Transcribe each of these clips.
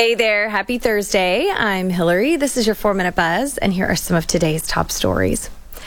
Hey there, happy Thursday. I'm Hillary. This is your 4-Minute Buzz, and here are some of today's top stories.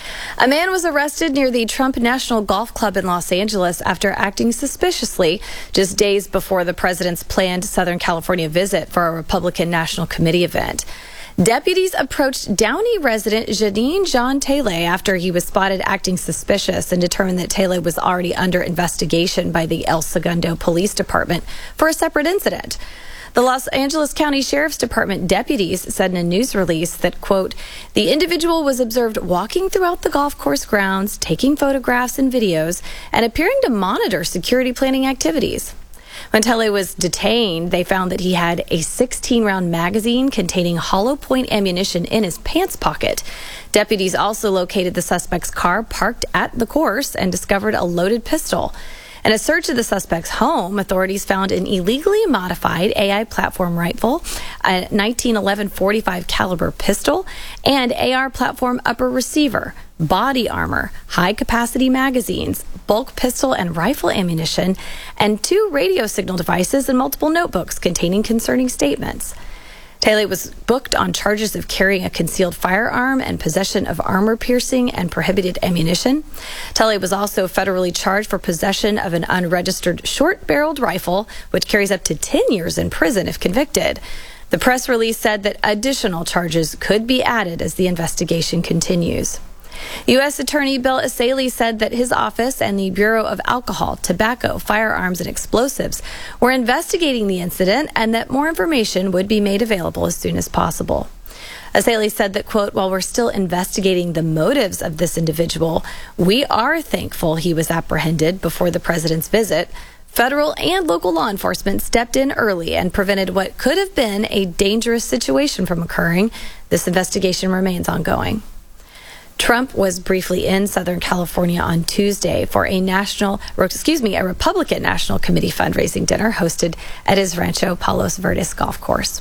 A man was arrested near the Trump National Golf Club in Los Angeles after acting suspiciously just days before the president's planned Southern California visit for a Republican National Committee event. Deputies approached Downey resident Jeanine Jean Taylor after he was spotted acting suspicious and determined that Taylor was already under investigation by the El Segundo Police Department for a separate incident. The Los Angeles County Sheriff's Department deputies said in a news release that, quote, the individual was observed walking throughout the golf course grounds, taking photographs and videos, and appearing to monitor security planning activities. When Taylor was detained, they found that he had a 16-round magazine containing hollow point ammunition in his pants pocket. Deputies also located the suspect's car parked at the course and discovered a loaded pistol. In a search of the suspect's home, authorities found an illegally modified AI platform rifle, a 1911 .45 caliber pistol, and AR platform upper receiver, body armor, high-capacity magazines, bulk pistol and rifle ammunition, and 2 radio signal devices and multiple notebooks containing concerning statements. Taylor was booked on charges of carrying a concealed firearm and possession of armor-piercing and prohibited ammunition. Taylor was also federally charged for possession of an unregistered short-barreled rifle, which carries up to 10 years in prison if convicted. The press release said that additional charges could be added as the investigation continues. U.S. Attorney Bill Essayli said that his office and the Bureau of Alcohol, Tobacco, Firearms, and Explosives were investigating the incident and that more information would be made available as soon as possible. Essayli said that, quote, while we're still investigating the motives of this individual, we are thankful he was apprehended before the president's visit. Federal and local law enforcement stepped in early and prevented what could have been a dangerous situation from occurring. This investigation remains ongoing. Trump was briefly in Southern California on Tuesday for a Republican National Committee fundraising dinner hosted at his Rancho Palos Verdes golf course.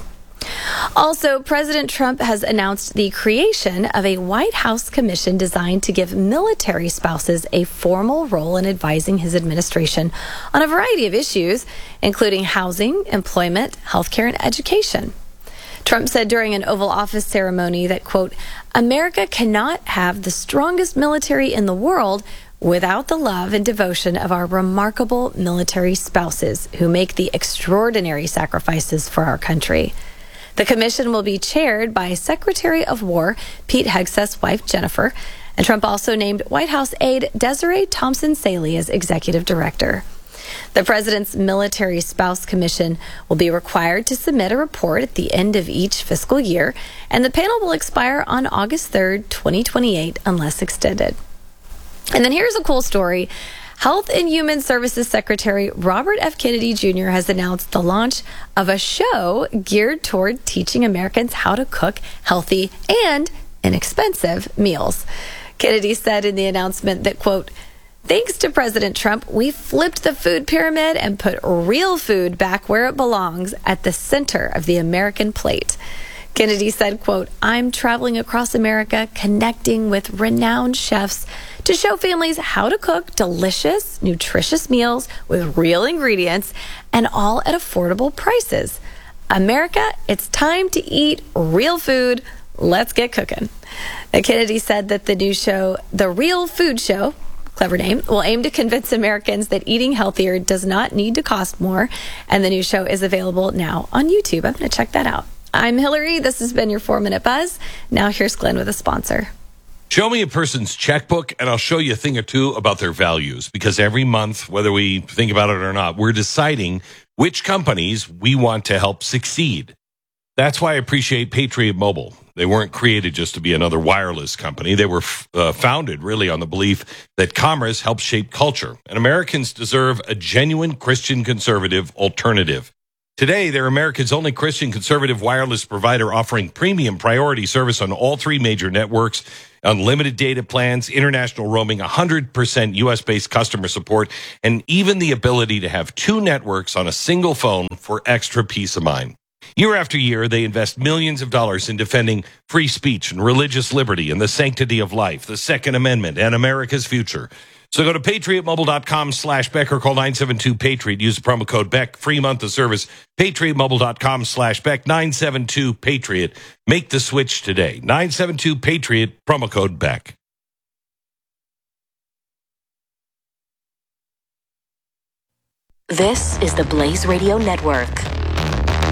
Also, President Trump has announced the creation of a White House commission designed to give military spouses a formal role in advising his administration on a variety of issues, including housing, employment, healthcare, and education. Trump said during an Oval Office ceremony that, quote, America cannot have the strongest military in the world without the love and devotion of our remarkable military spouses who make the extraordinary sacrifices for our country. The commission will be chaired by Secretary of War Pete Hegseth's wife, Jennifer, and Trump also named White House aide Desiree Thompson-Saley as executive director. The President's Military Spouse Commission will be required to submit a report at the end of each fiscal year, and the panel will expire on August 3rd, 2028, unless extended. And then here's a cool story. Health and Human Services Secretary Robert F. Kennedy Jr. has announced the launch of a show geared toward teaching Americans how to cook healthy and inexpensive meals. Kennedy said in the announcement that, quote, thanks to President Trump, we flipped the food pyramid and put real food back where it belongs, at the center of the American plate. Kennedy said, quote, I'm traveling across America, connecting with renowned chefs to show families how to cook delicious, nutritious meals with real ingredients and all at affordable prices. America, it's time to eat real food. Let's get cooking. Kennedy said that the new show, The Real Food Show, clever name, will aim to convince Americans that eating healthier does not need to cost more. And the new show is available now on YouTube. I'm going to check that out. I'm Hillary. This has been your 4-Minute Buzz. Now here's Glenn with a sponsor. Show me a person's checkbook, and I'll show you a thing or two about their values. Because every month, whether we think about it or not, we're deciding which companies we want to help succeed. That's why I appreciate Patriot Mobile. They weren't created just to be another wireless company. They were founded really on the belief that commerce helps shape culture, and Americans deserve a genuine Christian conservative alternative. Today, they're America's only Christian conservative wireless provider, offering premium priority service on all 3 major networks, unlimited data plans, international roaming, 100% U.S.-based customer support, and even the ability to have 2 networks on a single phone for extra peace of mind. Year after year, they invest millions of dollars in defending free speech and religious liberty and the sanctity of life, the Second Amendment, and America's future. So go to patriotmobile.com/Beck or call 972-PATRIOT. Use the promo code Beck. Free month of service. patriotmobile.com/Beck. 972-PATRIOT. Make the switch today. 972-PATRIOT. Promo code Beck. This is the Blaze Radio Network.